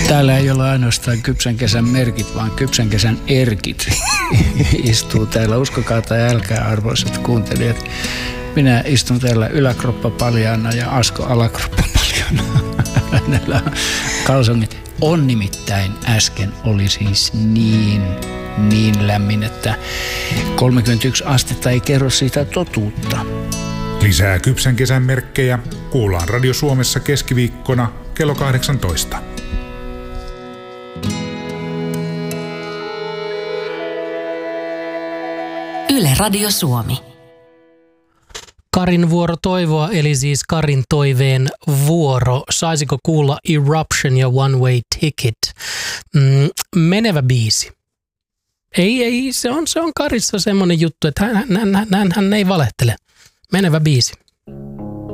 Täällä ei ole ainoastaan kypsän kesän merkit, vaan kypsän kesän erkit istuu täällä. Uskokaa tai älkää, arvoisat kuuntelijat. Minä istun täällä yläkroppa paljaana ja Asko alakroppa paljaana. Hänellä on kalsongit. On nimittäin äsken oli siis niin lämmin, että 31 astetta ei kerro siitä totuutta. Lisää kypsän kesän merkkejä kuullaan Radio Suomessa keskiviikkona kello 18. Yle Radio Suomi. Karin vuoro toivoa, eli siis Karin toiveen vuoro. Saisiko kuulla Eruption ja One Way Ticket? Menevä biisi. Ei, se on Karissa semmoinen juttu, että hän ei valehtele. Menevä biisi.